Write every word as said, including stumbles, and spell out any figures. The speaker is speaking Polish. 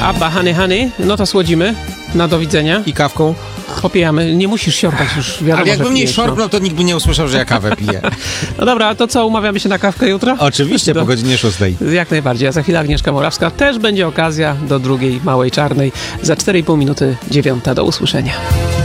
Abba, Honey Honey, no to słodzimy. Na do widzenia. I kawką? Popijamy. Nie musisz siorkać już, wiadomo, Ale jakbym że nie pijesz, szorpnął, no. to nikt by nie usłyszał, że ja kawę piję. No dobra, to co, umawiamy się na kawkę jutro? Oczywiście, do... po godzinie szóstej. Jak najbardziej, a za chwilę Agnieszka Morawska. Też będzie okazja do drugiej Małej Czarnej. Za cztery i pół minuty dziewiąta. Do usłyszenia.